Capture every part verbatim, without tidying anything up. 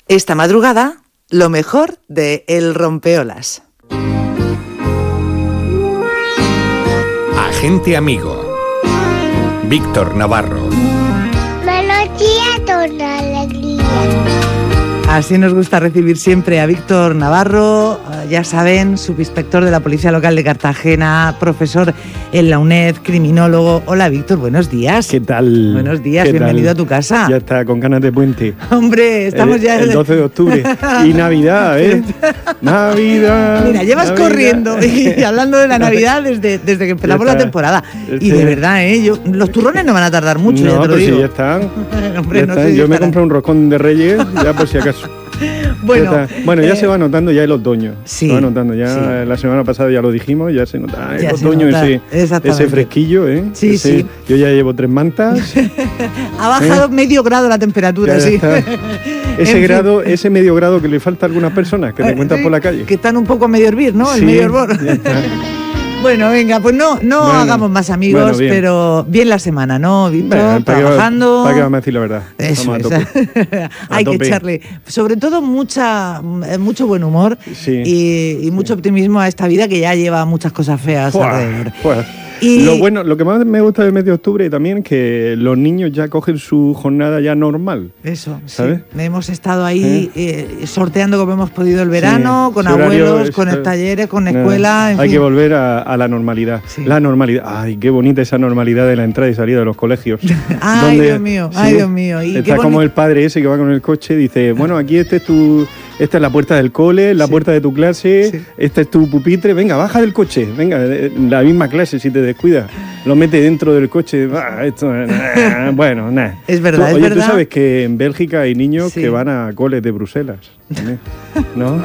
Esta madrugada, lo mejor de El Rompeolas. Agente amigo. Víctor Navarro. Buenos días, con alegría. Así nos gusta recibir siempre a Víctor Navarro, ya saben, subinspector de la Policía Local de Cartagena, profesor en la UNED, criminólogo. Hola Víctor, buenos días. ¿Qué tal? Buenos días, ¿Qué bienvenido tal? a tu casa. Ya está, con ganas de puente. Hombre, estamos el, ya... El doce de octubre. Y Navidad, ¿eh? Navidad. Mira, llevas Navidad. corriendo y hablando de la Navidad desde, desde que empezamos está, la temporada. este... Y de verdad, ¿eh? Yo, los turrones no van a tardar mucho, no, ya te lo pero digo. si ya están. Hombre, ya no están. sé si Yo me estarán. compré un roscón de Reyes, ya por si acaso. Bueno, ya, bueno, ya eh, se va notando ya el otoño. Sí, se va notando ya. Sí. La semana pasada ya lo dijimos, ya se nota el Ya se otoño, nota, ese, exactamente. ese fresquillo, ¿eh? Sí, Ese, sí. Yo ya llevo tres mantas. Ha bajado ¿Eh? medio grado la temperatura, Ya, ya sí. está. Ese En fin. grado, ese medio grado que le falta a algunas personas que te encuentras Sí, por la calle. Que están un poco a medio hervir, ¿no? El Sí, medio hervor. ya está. Bueno, venga, pues no, no Bueno, hagamos más amigos, bueno, bien. pero bien la semana, ¿no, Víctor? Bueno, ¿para qué va- Trabajando. ¿Para qué vamos a decir la verdad? Eso Vamos es. a tope. Hay A que tope. echarle, sobre todo, mucha, eh, mucho buen humor Sí. y, y mucho optimismo a esta vida que ya lleva muchas cosas feas Fuah, alrededor. fuah. Y- Lo bueno, lo que más me gusta del mes de octubre también es que los niños ya cogen su jornada ya normal. Eso, sí. ¿Sabes? Hemos estado ahí eh, sorteando como hemos podido el verano, Sí, con ese horario abuelos, es- con el talleres, con Nada, escuela, en Hay fin. que volver a, a la normalidad. Sí. La normalidad. Ay, qué bonita esa normalidad de la entrada y salida de los colegios. Ay, Donde- Dios mío, ay, Dios mío. Y qué Está boni- como el padre ese que va con el coche y dice, bueno, aquí este es tu, esta es la puerta del cole, la Sí. puerta de tu clase, Sí. este es tu pupitre, venga, baja del coche, venga, eh, la misma clase si te descuidas. Lo mete dentro del coche, ah, esto, nah, bueno, nada. Es verdad, es Oye, verdad. tú sabes que en Bélgica hay niños Sí. que van a coles de Bruselas, también, ¿no?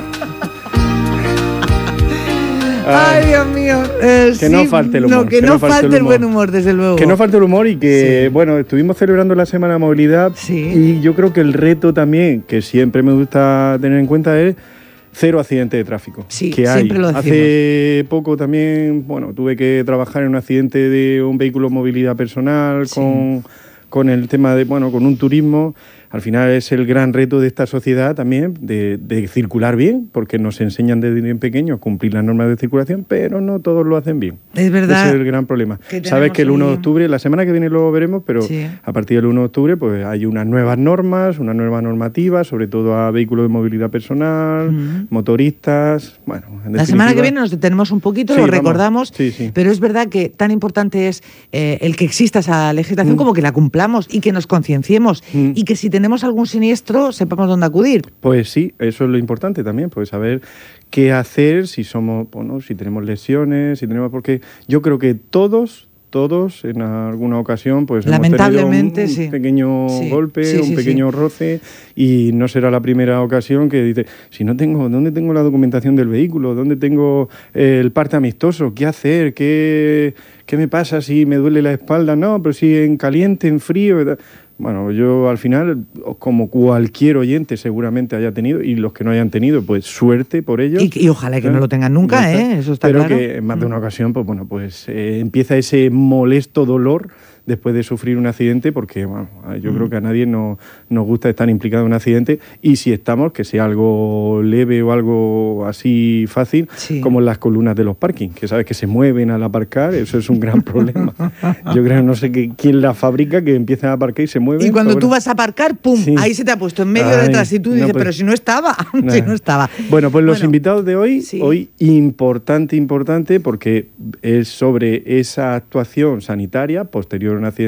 Ay, Dios mío. eh, Que no falte el humor, No, que, no falte el buen humor, desde luego. Que no falte el humor y que, Sí. bueno, estuvimos celebrando la Semana de Movilidad Sí. y yo creo que el reto también, que siempre me gusta tener en cuenta, es cero accidentes de tráfico. Sí, que hay. siempre lo decimos. Hace poco también, bueno, tuve que trabajar en un accidente de un vehículo de movilidad personal Sí. con, con el tema de, bueno, con un turismo. Al final es el gran reto de esta sociedad también, de, de circular bien, porque nos enseñan desde bien pequeños a cumplir las normas de circulación, pero no todos lo hacen bien. Es verdad. Ese es el gran problema. que Sabes que el uno de tenemos octubre, la semana que viene lo veremos, pero Sí. a partir del uno de octubre pues hay unas nuevas normas, una nueva normativa, sobre todo a vehículos de movilidad personal, Ujú. motoristas, bueno, en La semana que definitiva- viene nos detenemos un poquito, Sí, lo vamos. recordamos, Sí, sí. pero es verdad que tan importante es eh, el que exista esa legislación Mm. como que la cumplamos y que nos concienciemos Mm. y que si tenemos algún siniestro sepamos dónde acudir. Pues sí, eso es lo importante también, pues saber qué hacer si somos, bueno, si tenemos lesiones, si tenemos, porque yo creo que todos, todos en alguna ocasión, pues Lamentablemente, hemos tenido un, sí. pequeño Sí, golpe, sí, sí, un pequeño roce, y no será la primera ocasión que dice, si no tengo, ¿dónde tengo la documentación del vehículo? ¿Dónde tengo eh, el parte amistoso? ¿Qué hacer? ¿Qué, qué me pasa si me duele la espalda? No, pero si en caliente, en frío, ¿verdad? Bueno, yo al final, como cualquier oyente seguramente haya tenido, y los que no hayan tenido, pues suerte por ellos. Y, y ojalá que ¿Eh? no lo tengan nunca, Ya está. ¿eh? Eso está Pero claro. que en más de una ocasión, pues bueno, pues eh, empieza ese molesto dolor después de sufrir un accidente, porque bueno, yo Mm. creo que a nadie no, nos gusta estar implicado en un accidente, y si estamos, que sea algo leve o algo así fácil, Sí. como las columnas de los parkings, que sabes que se mueven al aparcar, eso es un gran problema. Yo creo, no sé qué, quién la fabrica, que empiezan a aparcar y se mueven. Y cuando pero tú bueno. vas a aparcar, ¡pum! Sí. Ahí se te ha puesto en medio Ay, detrás y tú no, dices, pues- pero si no estaba, si Nah. no estaba. Bueno, pues los Bueno, invitados de hoy, sí. hoy importante, importante, porque es sobre esa actuación sanitaria posterior a un accidente